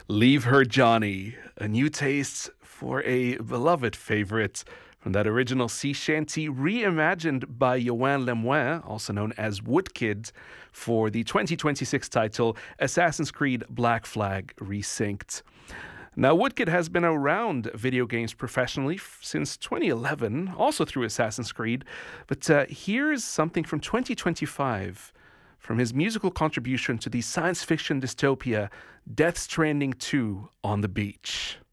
Leave Her Johnny, a new taste for a beloved favorite from that original sea shanty reimagined by Yoann Lemoine, also known as Woodkid, for the 2026 title Assassin's Creed Black Flag Resynced. Now, Woodkid has been around video games professionally since 2011, also through Assassin's Creed, but here's something from 2025 from his musical contribution to the science fiction dystopia Death Stranding 2 on the Beach.